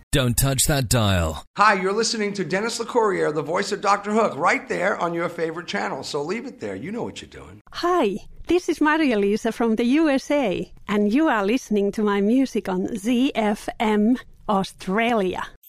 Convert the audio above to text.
Don't touch that dial. Hi, you're listening to Dennis LeCourrier, the voice of Dr. Hook, right there on your favorite channel. So leave it there. You know what you're doing. Hi, this is Maria-Lisa from the USA, and you are listening to my music on ZFM Australia.